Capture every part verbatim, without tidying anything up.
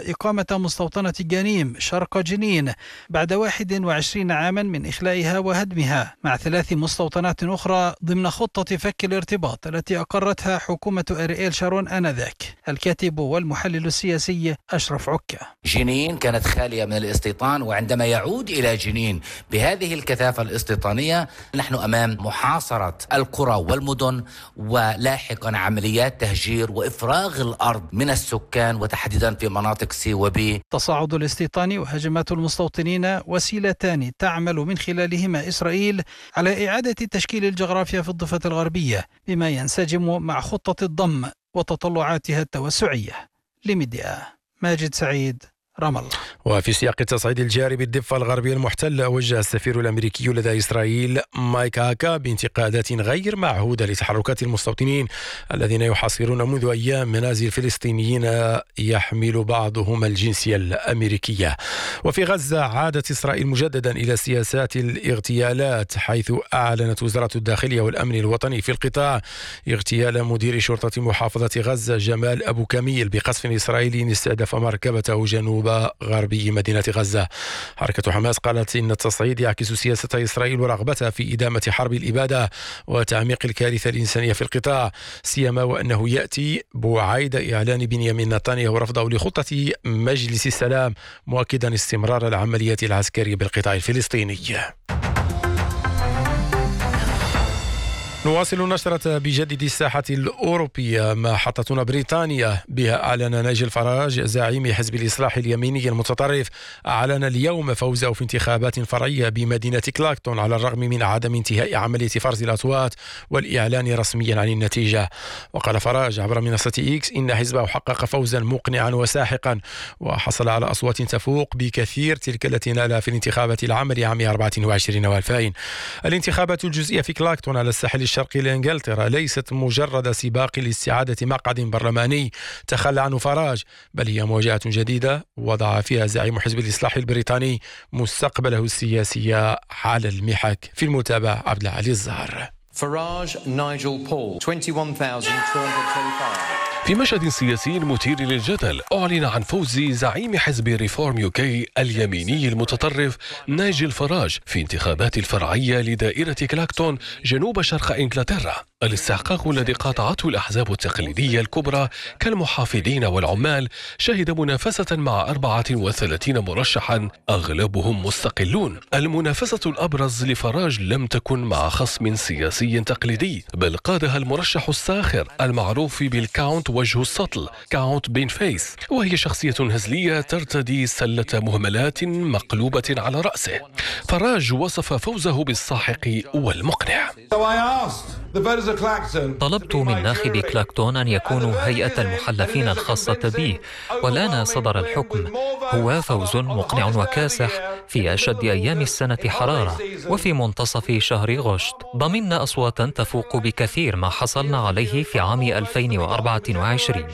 إقامة مستوطنة جنيم شرق جنين بعد واحد وعشرين عاما من إخلائها وهدمها، مع ثلاث مستوطنات أخرى ضمن خطة فك الارتباط التي أقرتها حكومة أرييل شارون آنذاك. الكاتب والمحلل السياسي أشرف عكا. جنين كانت خالية من الاستيطان، وعندما يعود إلى جنين بهذه الكثافة الاستيطانية نحن أمام محاصرة القرى والمدن، ولاحقا عمليات تهجير وإفراغ الأرض من السكان وتحديدا في مناطق سي وبي. تصاعد الاستيطان وهجمات المستوطنين وسيلتان تعمل من خلالهما إسرائيل على إعادة تشكيل الجغرافيا في الضفة الغربية بما ينسجم مع خطة الضم وتطلعاتها التوسعية. لميديا ماجد سعيد، رام الله. وفي سياق التصعيد الجاري بالضفة الغربية المحتلة، وجه السفير الأمريكي لدى إسرائيل مايك هاكا بانتقادات غير معهودة لتحركات المستوطنين الذين يحاصرون منذ أيام منازل فلسطينيين يحمل بعضهم الجنسية الأمريكية. وفي غزة عادت إسرائيل مجددا إلى سياسات الاغتيالات، حيث أعلنت وزارة الداخلية والأمن الوطني في القطاع اغتيال مدير شرطة محافظة غزة جمال أبو كميل بقصف إسرائيلي استهدف مركبته جنوب غربي مدينة غزة. حركة حماس قالت إن التصعيد يعكس سياسة إسرائيل ورغبتها في إدامة حرب الإبادة وتعميق الكارثة الإنسانية في القطاع، سيما وأنه يأتي بعيد إعلان بنيامين نتنياهو رفضه لخطة مجلس السلام، مؤكدا استمرار العمليات العسكرية بالقطاع الفلسطيني. نواصل النشرة بجديد الساحة الأوروبية. محطتنا بريطانيا بها أعلن ناجل فراج زعيم حزب الإصلاح اليميني المتطرف أعلن اليوم فوزه في انتخابات فرعية بمدينة كلاكتون على الرغم من عدم انتهاء عملية فرز الأصوات والإعلان رسميا عن النتيجة. وقال فراج عبر منصة إكس إن حزبه حقق فوزا مقنعا وساحقا وحصل على أصوات تفوق بكثير تلك التي نالها في الانتخابات العامة لعام أربعة وعشرين وألفين. الانتخابات الجزئية في كلاكتون على الساحل الشرقي لإنجلترا ليست مجرد سباق لاستعادة مقعد برلماني تخلى عنه فراج، بل هي مواجهة جديدة وضع فيها زعيم حزب الإصلاح البريطاني مستقبله السياسي على المحك. في المتابعة عبد العالي الزهر. فراج نايجل بول واحد وعشرين ألف ومئتين وخمسة وخمسين. في مشهد سياسي مثير للجدل، أعلن عن فوز زعيم حزب ريفورم يوكي اليميني المتطرف نايجل فراج في انتخابات الفرعية لدائرة كلاكتون جنوب شرق إنجلترا. الاستحقاق الذي قاطعته الأحزاب التقليدية الكبرى كالمحافظين والعمال شهد منافسة مع أربعة وثلاثين مرشحا أغلبهم مستقلون. المنافسة الأبرز لفراج لم تكن مع خصم سياسي تقليدي، بل قادها المرشح الساخر المعروف بالكاونت وجه السطل كاونت بين فيس، وهي شخصية هزلية ترتدي سلة مهملات مقلوبة على رأسه. فراج وصف فوزه بالساحق والمقنع. طلبت من ناخب كلاكتون أن يكونوا هيئة المحلفين الخاصة به، والآن صدر الحكم. هو فوز مقنع وكاسح في أشد أيام السنة حرارة، وفي منتصف شهر غشت ضمننا أصواتا تفوق بكثير ما حصلنا عليه في عام ألفين وأربعة وعشرين.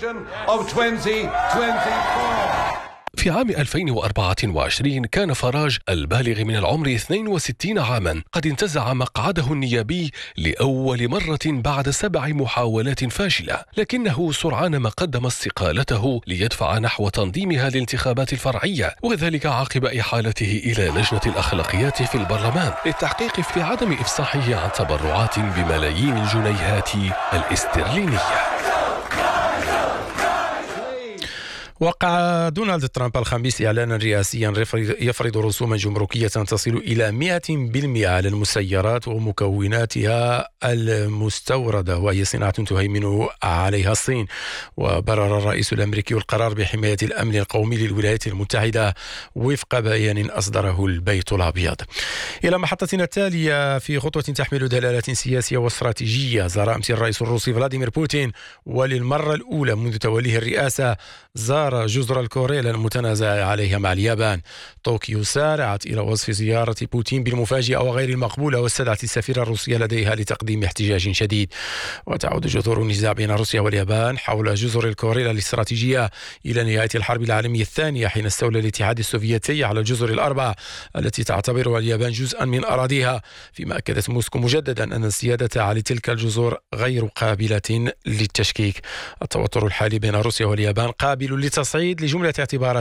في عام ألفين وأربعة وعشرين كان فراج البالغ من العمر اثنين وستين عاما قد انتزع مقعده النيابي لأول مرة بعد سبع محاولات فاشلة، لكنه سرعان ما قدم استقالته ليدفع نحو تنظيمها للانتخابات الفرعية، وذلك عقب إحالته إلى لجنة الأخلاقيات في البرلمان للتحقيق في عدم إفصاحه عن تبرعات بملايين الجنيهات الاسترلينية. وقع دونالد ترامب الخميس إعلانا رئاسيا يفرض رسوما جمركية تصل إلى مئة بالمئة على المسيرات ومكوناتها المستوردة، وهي صناعة تهيمن عليها الصين. وبرر الرئيس الأمريكي القرار بحماية الأمن القومي للولايات المتحدة وفق بيان أصدره البيت الأبيض. إلى محطتنا التالية في خطوة تحمل دلالات سياسية واستراتيجية، زار أمس الرئيس الروسي فلاديمير بوتين وللمرة الأولى منذ توليه الرئاسة زار جزر الكوريلا المتنازع عليها مع اليابان. طوكيو سارعت إلى وصف زيارة بوتين بالمفاجئة وغير المقبولة، واستدعت السفير الروسي لديها لتقديم احتجاج شديد. وتعود جذور النزاع بين روسيا واليابان حول جزر الكوريلا الاستراتيجية إلى نهاية الحرب العالمية الثانية، حين استولى الاتحاد السوفيتي على الجزر الأربع التي تعتبرها اليابان جزءا من أراضيها، فيما أكدت موسكو مجددا أن السيادة على تلك الجزر غير قابلة للتشكيك. التوتر الحالي بين روسيا واليابان قابل للتصعيد لجملة اعتبارات